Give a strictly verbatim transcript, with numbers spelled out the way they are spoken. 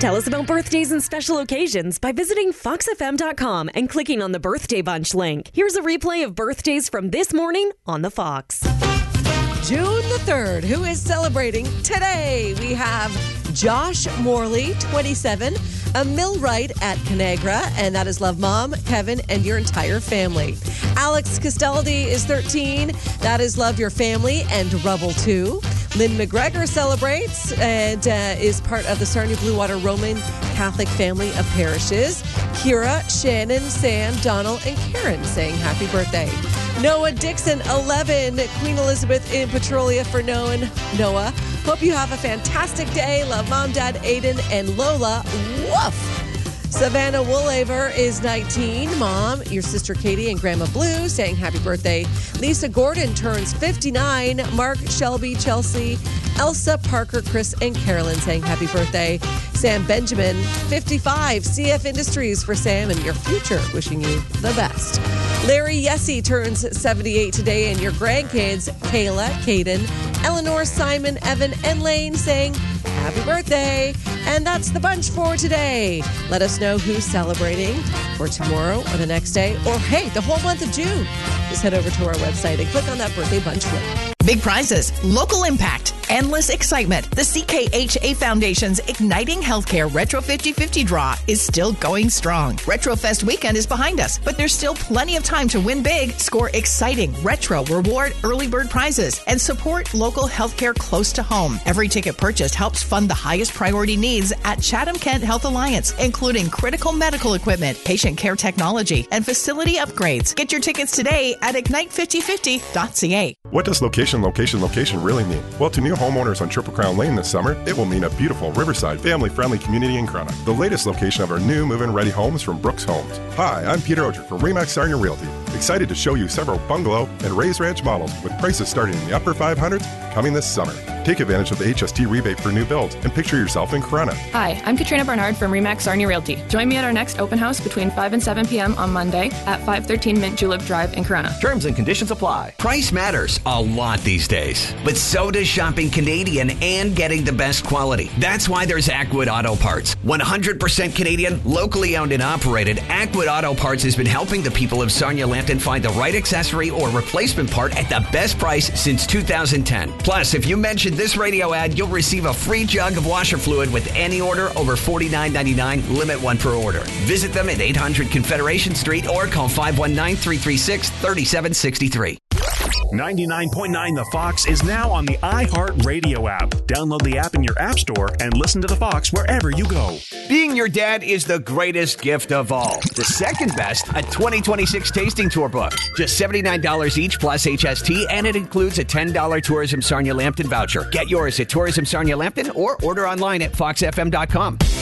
Tell us about birthdays and special occasions by visiting fox f m dot com and clicking on the Birthday Bunch link. Here's a replay of birthdays from this morning on the Fox. June the third, who is celebrating today? We have Josh Morley, twenty-seven, a millwright at Conagra, and that is Love Mom, Kevin, and your entire family. Alex Castaldi is thirteen, that is Love Your Family and Rubble too. Lynn McGregor celebrates and uh, is part of the Sarnia Blue Water Roman Catholic family of parishes. Kira, Shannon, Sam, Donald, and Karen saying happy birthday. Noah Dixon, eleven, Queen Elizabeth in Petrolia for Noah. Noah, hope you have a fantastic day. Love Mom, Dad, Aiden, and Lola. Woof! Savannah Woolaver is nineteen. Mom, your sister Katie, and Grandma Blue saying happy birthday. Lisa Gordon turns fifty-nine. Mark, Shelby, Chelsea, Elsa, Parker, Chris, and Carolyn saying happy birthday. Sam Benjamin, fifty-five. C F Industries for Sam and your future, wishing you the best. Larry Yessie turns seventy-eight today, and your grandkids, Kayla, Caden, Eleanor, Simon, Evan, and Lane saying happy birthday. And that's the bunch for today. Let us know who's celebrating for tomorrow or the next day, or hey, the whole month of June. Just head over to our website and click on that birthday bunch link. Big prizes, local impact, endless excitement. The C K H A Foundation's Igniting Healthcare Retro fifty fifty draw is still going strong. RetroFest weekend is behind us, but there's still plenty of time to win big, score exciting retro reward early bird prizes, and support local healthcare close to home. Every ticket purchased helps fund the highest priority needs at Chatham-Kent Health Alliance, including critical medical equipment, patient care technology, and facility upgrades. Get your tickets today at ignite fifty fifty dot c a. What does location, location, location really mean? Well, to new homeowners on Triple Crown Lane this summer, it will mean a beautiful riverside, family-friendly community in Corunna. The latest location of our new move-in ready homes from Brooks Homes. Hi, I'm Peter Oger from Remax Sarnia Realty. Excited to show you several bungalow and raised ranch models with prices starting in the upper five hundreds coming this summer. Take advantage of the H S T rebate for new builds and picture yourself in Corunna. Hi, I'm Katrina Bernard from Remax Sarnia Realty. Join me at our next open house between five and seven p.m. on Monday at five thirteen Mint Julep Drive in Corunna. Terms and conditions apply. Price matters a lot these days, but so does shopping Canadian and getting the best quality. That's why there's Ackwood Auto Parts. one hundred percent Canadian, locally owned and operated, Ackwood Auto Parts has been helping the people of Sarnia-Lambton find the right accessory or replacement part at the best price since two thousand ten. Plus, if you mention this radio ad, you'll receive a free jug of washer fluid with any order over forty-nine ninety-nine, limit one per order. Visit them at eight hundred Confederation Street or call five one nine, three three six, three seven six three. ninety-nine point nine The Fox is now on the iHeartRadio app. Download the app in your app store and listen to The Fox wherever you go. Being your dad is the greatest gift of all. The second best, a twenty twenty-six tasting tour book. Just seventy-nine dollars each plus H S T, and it includes a ten dollars Tourism Sarnia Lambton voucher. Get yours at Tourism Sarnia Lambton or order online at fox f m dot com.